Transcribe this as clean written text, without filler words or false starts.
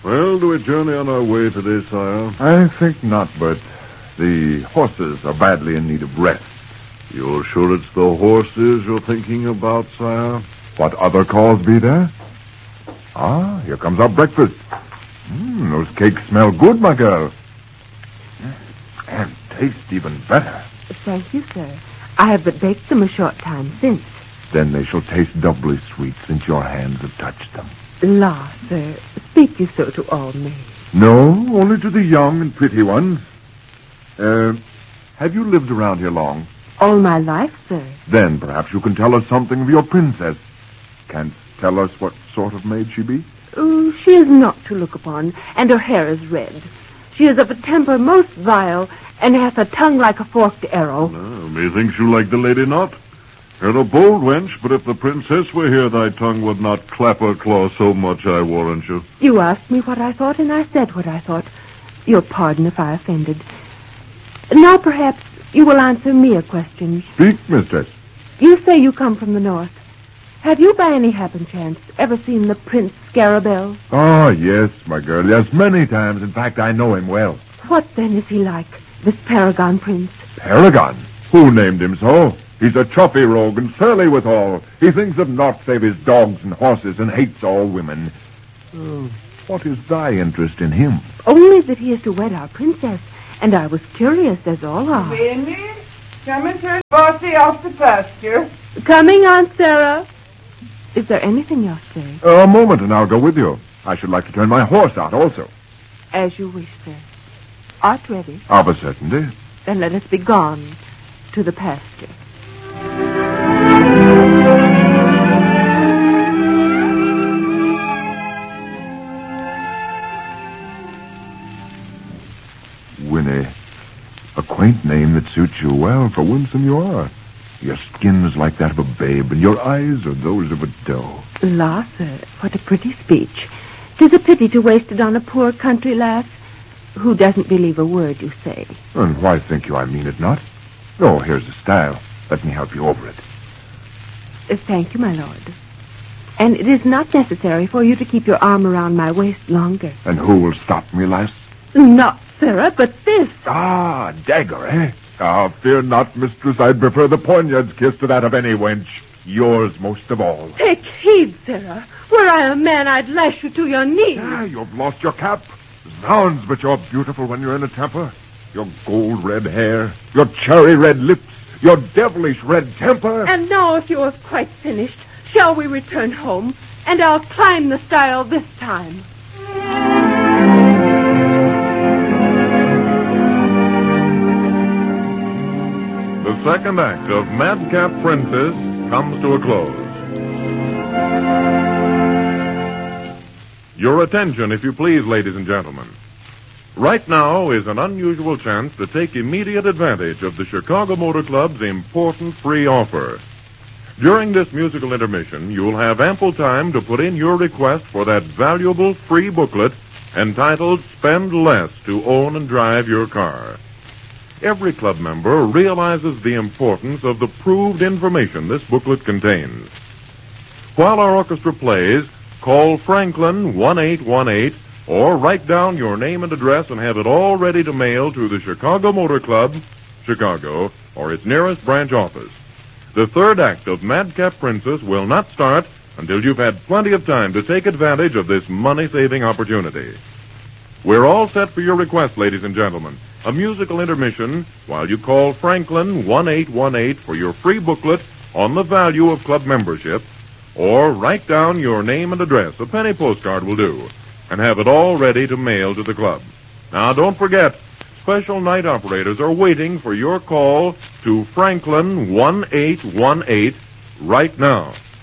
Well, do we journey on our way today, sire? I think not, but the horses are badly in need of rest. You're sure it's the horses you're thinking about, sire? What other cause be there? Ah, here comes our breakfast. Those cakes smell good, my girl. And taste even better. Thank you, sir. I have but baked them a short time since. Then they shall taste doubly sweet since your hands have touched them. La, sir, speak you so to all men? No, only to the young and pretty ones. Have you lived around here long? All my life, sir. Then perhaps you can tell us something of your princess. Canst tell us what sort of maid she be? Oh, she is not to look upon, and her hair is red. She is of a temper most vile, and hath a tongue like a forked arrow. Methinks you like the lady not. You're a bold wench, but if the princess were here, thy tongue would not clap her claw so much, I warrant you. You asked me what I thought, and I said what I thought. Your pardon if I offended. Now perhaps you will answer me a question. Speak, mistress. You say you come from the north. Have you by any happen chance ever seen the Prince Scarabell? Oh, yes, my girl. Yes, many times. In fact, I know him well. What then is he like, this Paragon Prince? Paragon? Who named him so? He's a chuffy rogue and surly withal. He thinks of naught save his dogs and horses and hates all women. What is thy interest in him? Only that he is to wed our princess, and I was curious, as all are. Benny, come and turn Bossy off the pasture. Coming, Aunt Sarah. Is there anything else, sir? A moment, and I'll go with you. I should like to turn my horse out also. As you wish, sir. Art ready? Of a certainty. Then let us be gone to the pasture. Winnie, a quaint name that suits you well, for winsome you are. Your skin is like that of a babe, and your eyes are those of a doe. La, sir, what a pretty speech. 'Tis a pity to waste it on a poor country lass who doesn't believe a word you say. And why think you I mean it not? Oh, here's the stile. Let me help you over it. Thank you, my lord. And it is not necessary for you to keep your arm around my waist longer. And who will stop me, lass? Not Sarah, but this. Ah, dagger, eh? Ah, fear not, mistress. I'd prefer the poniard's kiss to that of any wench. Yours most of all. Take heed, Sarah. Were I a man, I'd lash you to your knees. Ah, you've lost your cap. Zounds, but you're beautiful when you're in a temper. Your gold red hair, your cherry red lips, your devilish red temper. And now, if you have quite finished, shall we return home? And I'll climb the stile this time. The second act of Madcap Princess comes to a close. Your attention, if you please, ladies and gentlemen. Right now is an unusual chance to take immediate advantage of the Chicago Motor Club's important free offer. During this musical intermission, you'll have ample time to put in your request for that valuable free booklet entitled Spend Less to Own and Drive Your Car. Every club member realizes the importance of the proved information this booklet contains. While our orchestra plays, call Franklin 1818 or write down your name and address and have it all ready to mail to the Chicago Motor Club, Chicago, or its nearest branch office. The third act of Madcap Princess will not start until you've had plenty of time to take advantage of this money-saving opportunity. We're all set for your request, ladies and gentlemen. A musical intermission while you call Franklin 1818 for your free booklet on the value of club membership, or write down your name and address, a penny postcard will do, and have it all ready to mail to the club. Now, don't forget, special night operators are waiting for your call to Franklin 1818 right now.